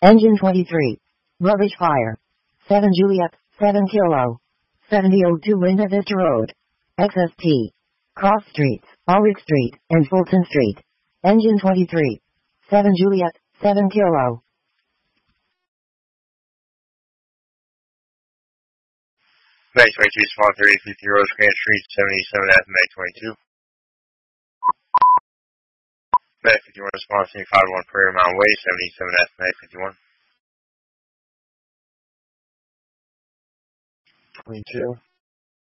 Engine 23. Rubbish fire. 7 Juliet, 7 Kilo. 7002 Linda Vista Road. XST. Cross Streets, Ulrich Street, and Fulton Street. Engine 23. 7 Juliet, 7 Kilo. May 22, small 3050 Rose Grant Street, 77 F, May 22. May 51, small 551 Prairie Mountain Way, 77 F, May 51. 22.